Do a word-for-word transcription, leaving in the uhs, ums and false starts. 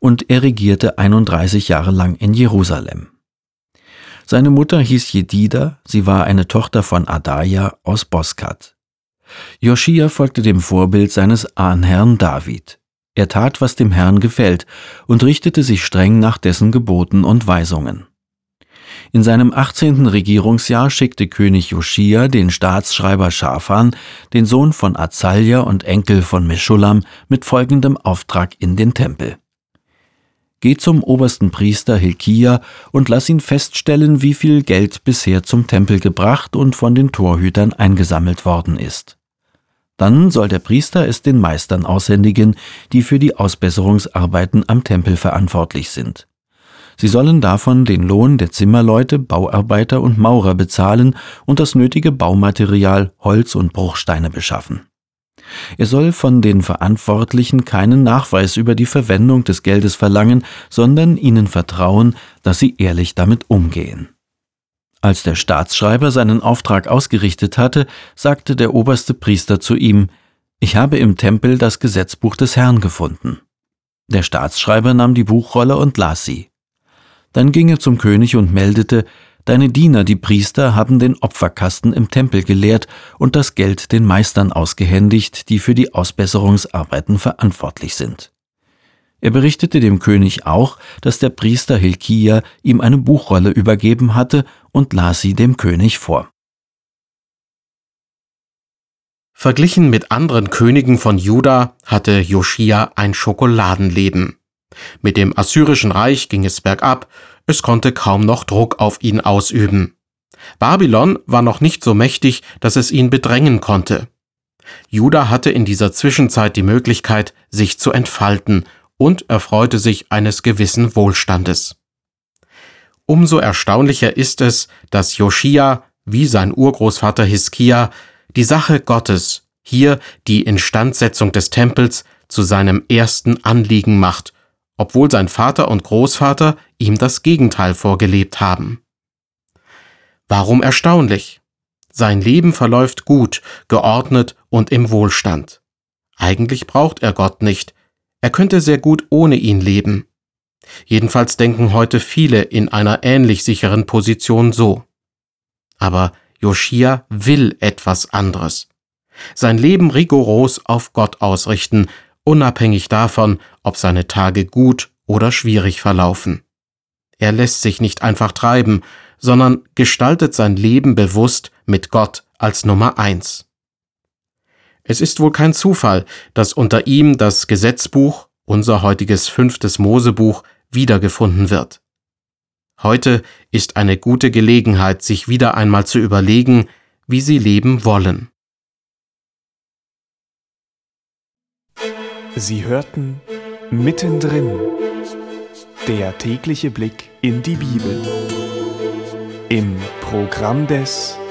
und er regierte einunddreißig Jahre lang in Jerusalem. Seine Mutter hieß Jedida, sie war eine Tochter von Adaja aus Boskat. Joschia folgte dem Vorbild seines Ahnherrn David. Er tat, was dem Herrn gefällt, und richtete sich streng nach dessen Geboten und Weisungen. In seinem achtzehnten Regierungsjahr schickte König Joschia den Staatsschreiber Schafan, den Sohn von Azalja und Enkel von Meschullam, mit folgendem Auftrag in den Tempel: Geh zum obersten Priester Hilkia und lass ihn feststellen, wie viel Geld bisher zum Tempel gebracht und von den Torhütern eingesammelt worden ist. Dann soll der Priester es den Meistern aushändigen, die für die Ausbesserungsarbeiten am Tempel verantwortlich sind. Sie sollen davon den Lohn der Zimmerleute, Bauarbeiter und Maurer bezahlen und das nötige Baumaterial, Holz und Bruchsteine beschaffen. Er soll von den Verantwortlichen keinen Nachweis über die Verwendung des Geldes verlangen, sondern ihnen vertrauen, dass sie ehrlich damit umgehen. Als der Staatsschreiber seinen Auftrag ausgerichtet hatte, sagte der oberste Priester zu ihm: Ich habe im Tempel das Gesetzbuch des Herrn gefunden. Der Staatsschreiber nahm die Buchrolle und las sie. Dann ging er zum König und meldete: Deine Diener, die Priester, haben den Opferkasten im Tempel geleert und das Geld den Meistern ausgehändigt, die für die Ausbesserungsarbeiten verantwortlich sind. Er berichtete dem König auch, dass der Priester Hilkia ihm eine Buchrolle übergeben hatte und las sie dem König vor. Verglichen mit anderen Königen von Juda hatte Joschia ein Schokoladenleben. Mit dem assyrischen Reich ging es bergab, es konnte kaum noch Druck auf ihn ausüben. Babylon war noch nicht so mächtig, dass es ihn bedrängen konnte. Juda hatte in dieser Zwischenzeit die Möglichkeit, sich zu entfalten, und erfreute sich eines gewissen Wohlstandes. Umso erstaunlicher ist es, dass Joschia, wie sein Urgroßvater Hiskia, die Sache Gottes, hier die Instandsetzung des Tempels, zu seinem ersten Anliegen macht, obwohl sein Vater und Großvater ihm das Gegenteil vorgelebt haben. Warum erstaunlich? Sein Leben verläuft gut, geordnet und im Wohlstand. Eigentlich braucht er Gott nicht. Er könnte sehr gut ohne ihn leben. Jedenfalls denken heute viele in einer ähnlich sicheren Position so. Aber Joschia will etwas anderes. Sein Leben rigoros auf Gott ausrichten, unabhängig davon, ob seine Tage gut oder schwierig verlaufen. Er lässt sich nicht einfach treiben, sondern gestaltet sein Leben bewusst mit Gott als Nummer eins. Es ist wohl kein Zufall, dass unter ihm das Gesetzbuch, unser heutiges fünftes Mosebuch, wiedergefunden wird. Heute ist eine gute Gelegenheit, sich wieder einmal zu überlegen, wie Sie leben wollen. Sie hörten Mittendrin, der tägliche Blick in die Bibel. Im Programm des